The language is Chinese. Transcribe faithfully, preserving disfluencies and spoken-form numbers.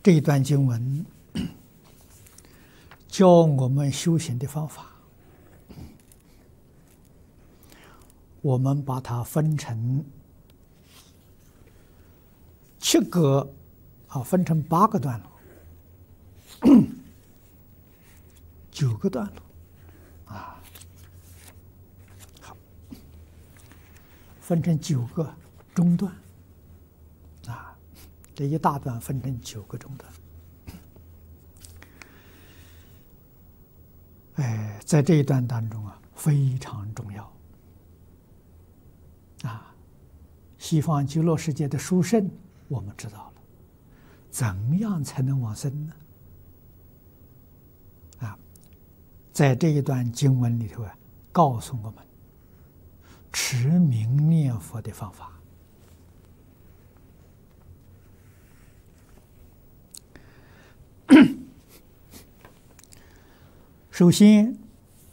这一段经文教我们修行的方法，我们把它分成七个啊，分成八个段落，九个段落啊，好，分成九个中段啊，这一大段分成九个中段。哎，在这一段当中啊，非常重要啊！西方极乐世界的殊胜，我们知道了，怎样才能往生呢？啊，在这一段经文里头啊，告诉我们持名念佛的方法。首先，